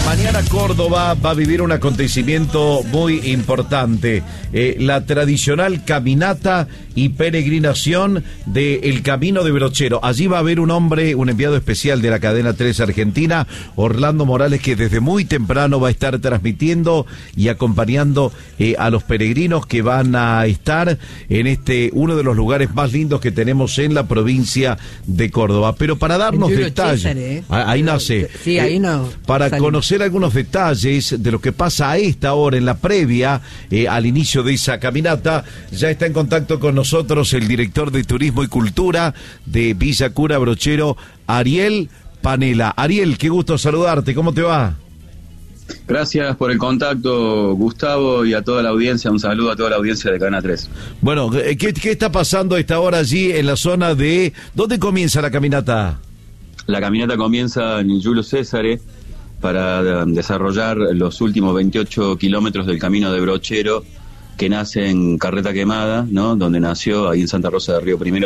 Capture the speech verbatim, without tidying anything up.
Mañana Córdoba va a vivir un acontecimiento muy importante, eh, la tradicional caminata y peregrinación del Camino de Brochero. Allí va a haber un hombre, un enviado especial de la cadena tres Argentina, Orlando Morales, que desde muy temprano va a estar transmitiendo y acompañando eh, a los peregrinos que van a estar en este uno de los lugares más lindos que tenemos en la provincia de Córdoba. Pero para darnos detalles, César, ¿eh? ahí nace, sí, ahí no, eh, para salimos. conocer algunos detalles de lo que pasa a esta hora en la previa eh, al inicio de esa caminata, ya está en contacto con nosotros el director de Turismo y Cultura de Villa Cura Brochero, Ariel Panela. Ariel, qué gusto saludarte, ¿cómo te va? Gracias por el contacto, Gustavo, y a toda la audiencia. Un saludo a toda la audiencia de Cadena tres. Bueno, ¿qué, qué está pasando a esta hora allí en la zona de... ¿Dónde comienza la caminata? La caminata comienza en Julio César para desarrollar los últimos veintiocho kilómetros del Camino de Brochero, que nace en Carreta Quemada, ¿no? Donde nació, ahí en Santa Rosa de Río Primero,